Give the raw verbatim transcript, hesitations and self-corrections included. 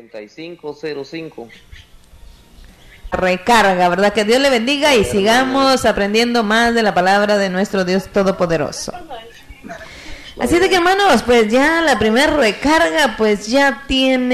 y cinco cero cinco. Recarga, ¿verdad? Que Dios le bendiga y sigamos aprendiendo más de la palabra de nuestro Dios Todopoderoso. Así de que, hermanos, pues ya la primera recarga pues ya tiene